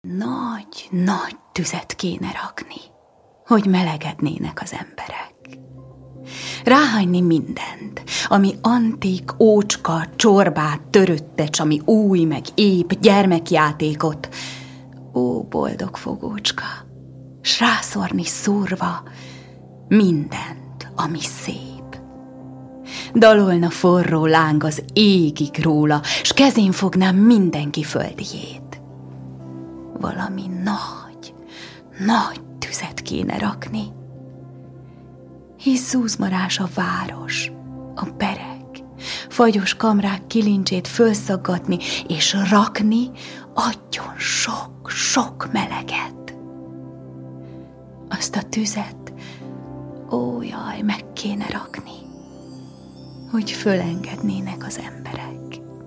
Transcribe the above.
Nagy tüzet kéne rakni, hogy melegednének az emberek. Ráhagyni mindent, ami antik, ócska, csorbát, töröttecs, ami új, meg ép, gyermekjátékot. Ó, boldog fogócska, s rászórni szúrva mindent, ami szép. Dalolna forró láng az égig róla, s kezén fognám mindenki földiét. Valami nagy tüzet kéne rakni, hisz zúzmarás a város, a pereg, fagyos kamrák kilincsét fölszaggatni, és rakni adjon sok meleget. Azt a tüzet, ó jaj, meg kéne rakni, hogy fölengednének az emberek.